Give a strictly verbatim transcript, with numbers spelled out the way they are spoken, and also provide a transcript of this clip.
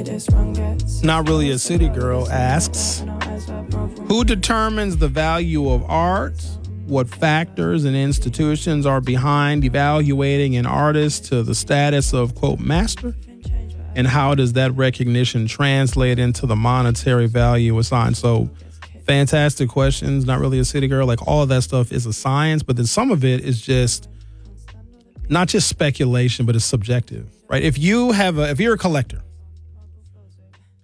Not Really a City Girl asks, who determines the value of art? What factors and institutions are behind evaluating an artist to the status of, quote, master? And how does that recognition translate into the monetary value assigned? So, fantastic questions. Not Really a City Girl. Like, all of that stuff is a science, but then some of it is just not just speculation, but it's subjective, right? If you have a, if you're a collector